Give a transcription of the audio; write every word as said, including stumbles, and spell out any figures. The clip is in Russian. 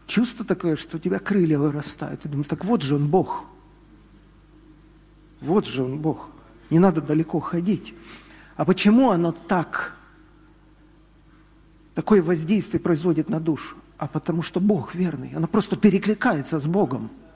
чувство такое, что у тебя крылья вырастают. Ты думаешь, так вот же Он Бог. Вот же Он Бог. Не надо далеко ходить. А почему оно так? Такое воздействие производит на душу? А потому что Бог верный. Оно просто перекликается с Богом.